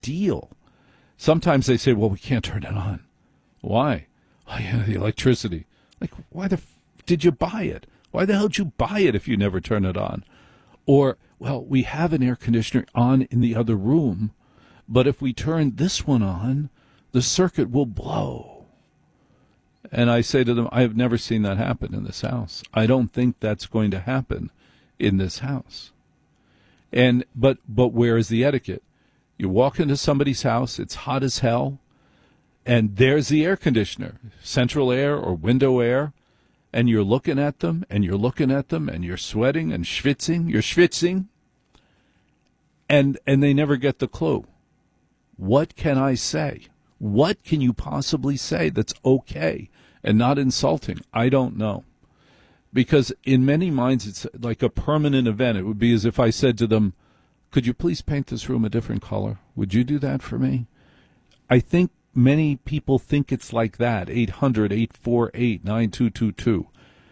deal. Sometimes they say, well, we can't turn it on. Why? Oh, yeah, the electricity. Like, why did you buy it? Why the hell did you buy it if you never turn it on? Or, well, we have an air conditioner on in the other room, but if we turn this one on, the circuit will blow. And I say to them, I have never seen that happen in this house. I don't think that's going to happen in this house. And but where is the etiquette? You walk into somebody's house, it's hot as hell, and there's the air conditioner, central air or window air, and you're looking at them, and you're looking at them, and you're sweating and schwitzing. You're schwitzing, and they never get the clue. What can I say? What can you possibly say that's okay and not insulting? I don't know. Because in many minds, it's like a permanent event. It would be as if I said to them, could you please paint this room a different color? Would you do that for me? I think many people think it's like that. 800-848-9222.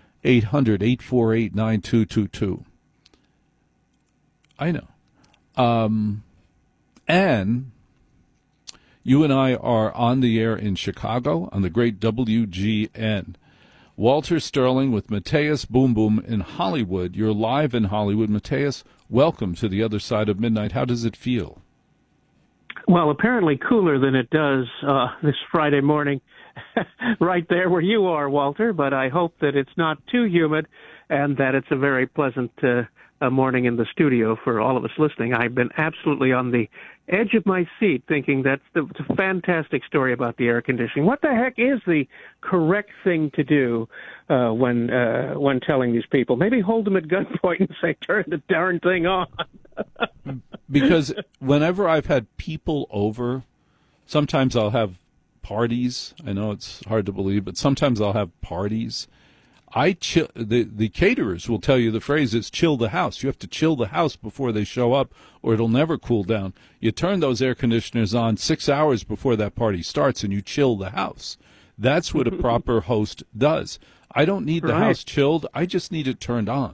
800-848-9222. I know. And you and I are on the air in Chicago on the great WGN. Walter Sterling with Mateus Boom Boom in Hollywood. You're live in Hollywood. Mateus, welcome to the other side of midnight. How does it feel? Well, apparently cooler than it does this Friday morning right there where you are, Walter, but I hope that it's not too humid and that it's a very pleasant morning in the studio for all of us listening. I've been absolutely on the edge of my seat thinking that's a fantastic story about the air conditioning. What the heck is the correct thing to do when telling these people? Maybe hold them at gunpoint and say, turn the darn thing on. Because whenever I've had people over, sometimes I'll have parties. I know it's hard to believe, but sometimes I'll have parties. The caterers will tell you the phrase is chill the house. You have to chill the house before they show up or it'll never cool down. You turn those air conditioners on 6 hours before that party starts and you chill the house. That's what a proper host does. I don't need the house chilled. I just need it turned on.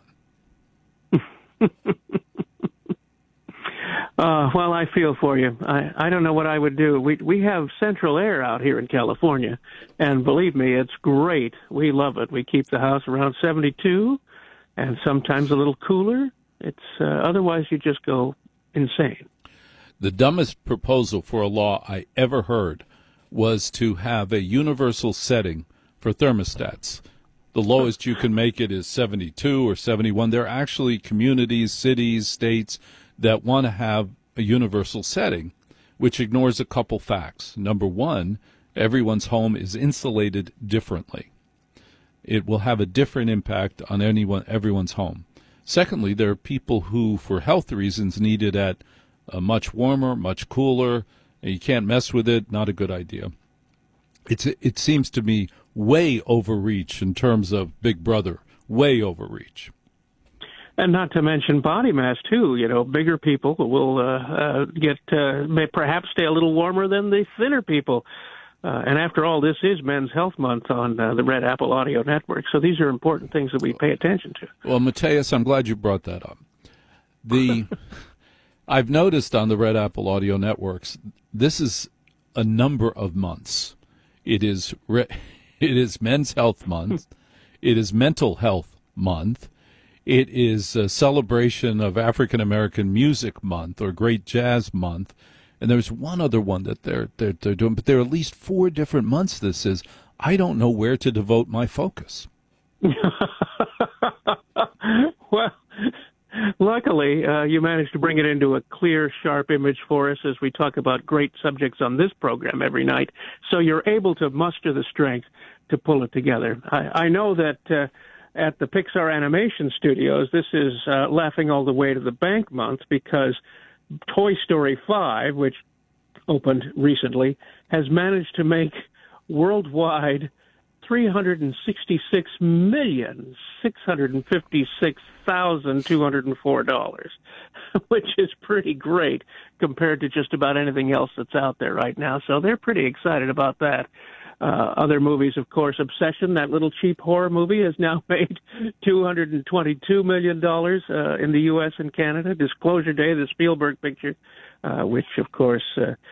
Well, I feel for you. I don't know what I would do. We have central air out here in California, and believe me, it's great. We love it. We keep the house around 72, and sometimes a little cooler. It's otherwise you just go insane. The dumbest proposal for a law I ever heard was to have a universal setting for thermostats. The lowest you can make it is 72 or 71. There are actually communities, cities, states that want to have a universal setting, which ignores a couple facts. Number one, everyone's home is insulated differently. It will have a different impact on everyone's home. Secondly, there are people who, for health reasons, need it at much warmer, much cooler. You can't mess with it. Not a good idea. It seems to me way overreach in terms of Big Brother, way overreach. And not to mention body mass, too. You know, bigger people will may perhaps stay a little warmer than the thinner people. And after all, this is Men's Health Month on the Red Apple Audio Network. So these are important things that we pay attention to. Well, Mateus, I'm glad you brought that up. I've noticed on the Red Apple Audio Networks, this is a number of months. It is Men's Health Month. It is Mental Health Month. It is a celebration of African American Music Month or Great Jazz Month, and there's one other one that they're doing. But there are at least 4 different months. This is. I don't know where to devote my focus. Well, luckily, you managed to bring it into a clear, sharp image for us as we talk about great subjects on this program every night. So you're able to muster the strength to pull it together. I know that. At the Pixar Animation Studios, this is laughing all the way to the bank month because Toy Story 5, which opened recently, has managed to make worldwide $366,656,204, which is pretty great compared to just about anything else that's out there right now. So they're pretty excited about that. Other movies, of course, Obsession, that little cheap horror movie, has now made $222 million in the U.S. and Canada. Disclosure Day, the Spielberg picture, which, of course,